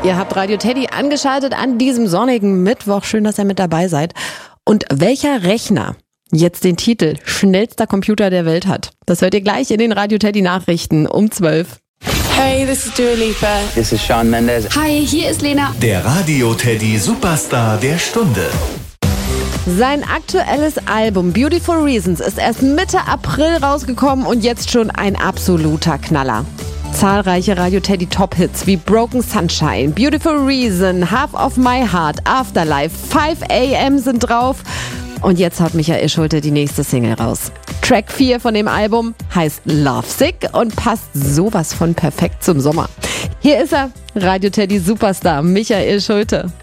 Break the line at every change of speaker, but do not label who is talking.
Ihr habt Radio Teddy angeschaltet an diesem sonnigen Mittwoch. Schön, dass ihr mit dabei seid. Und welcher Rechner jetzt den Titel schnellster Computer der Welt hat, das hört ihr gleich in den Radio Teddy Nachrichten um 12.
Hey, this is Dua Lipa.
This is Shawn Mendes.
Hi, hier ist Lena.
Der Radio Teddy Superstar der Stunde.
Sein aktuelles Album Beautiful Reasons ist erst Mitte April rausgekommen und jetzt schon ein absoluter Knaller. Zahlreiche Radio Teddy Top-Hits wie Broken Sunshine, Beautiful Reason, Half of My Heart, Afterlife, 5 AM sind drauf. Und jetzt haut Michael Schulte die nächste Single raus. Track 4 von dem Album heißt Lovesick und passt sowas von perfekt zum Sommer. Hier ist er, Radio Teddy Superstar Michael Schulte.